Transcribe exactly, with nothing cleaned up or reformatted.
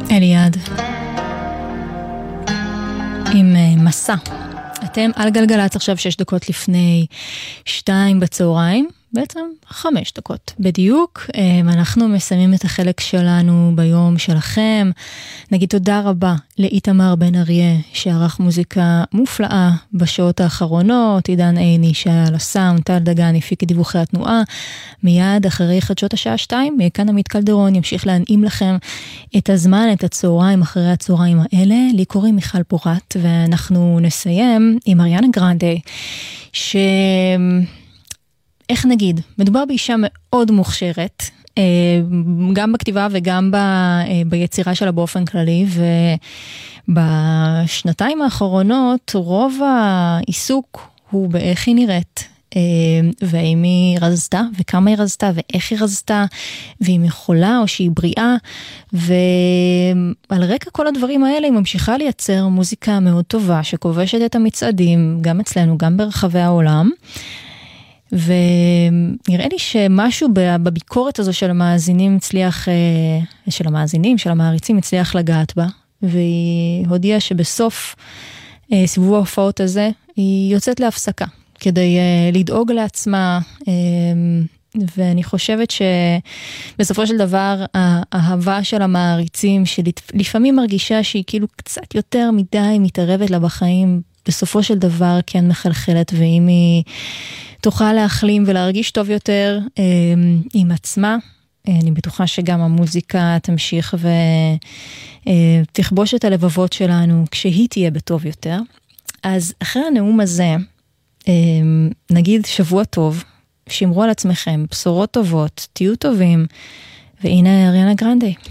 אליעד עם מסע. אתם על גלגלת עכשיו שש דקות לפני שתיים בצהריים, בעצם חמש דקות בדיוק. אנחנו מסיימים את החלק שלנו ביום שלכם. נגיד תודה רבה לאיתמר בן אריה שערך מוזיקה מופלאה בשעות האחרונות, עידן עיני שהיה על הסאונד, טל דגן הפיק את דיווחי התנועה. מיד אחרי חדשות השעה שתיים, כאן עמית קלדרון ימשיך להנעים לכם את הזמן, את הצהריים אחרי הצהריים האלה. לי קוראים מיכל פורט, ואנחנו נסיים עם אריאנה גרנדה, ש... איך נגיד, מדובר באישה מאוד מוכשרת, גם בכתיבה וגם ב, ביצירה שלה באופן כללי, ובשנתיים האחרונות רוב העיסוק הוא באיך היא נראית, והאם היא רזתה, וכמה היא רזתה, ואיך היא רזתה, ואם היא חולה או שהיא בריאה, ועל רקע כל הדברים האלה היא ממשיכה לייצר מוזיקה מאוד טובה, שכובשת את המצעדים, גם אצלנו, גם ברחבי העולם, ונראה לי שמשהו בביקורת הזו של המאזינים הצליח, של המאזינים, של המעריצים הצליח לגעת בה, והיא הודיעה שבסוף סיבוב ההופעות הזה היא יוצאת להפסקה, כדי לדאוג לעצמה, ואני חושבת שבסופו של דבר האהבה של המעריצים, שלפעמים מרגישה שהיא כאילו קצת יותר מדי מתערבת לה בחיים, בסופו של דבר כן מחלחלת, ואם היא תוכל להחלים ולהרגיש טוב יותר אה, עם עצמה, אה, אני בטוחה שגם המוזיקה תמשיך ותכבוש את הלבבות שלנו כשהיא תהיה בטוב יותר. אז אחרי הנאום הזה, אה, נגיד שבוע טוב, שמרו על עצמכם, בשורות טובות, תהיו טובים, והנה אריאנה גרנדה.